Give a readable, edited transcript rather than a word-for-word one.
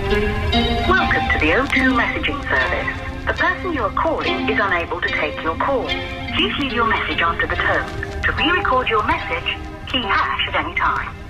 Welcome to the O2 messaging service. The person you are calling is unable to take your call. Please leave your message after the tone. To re-record your message, key hash at any time.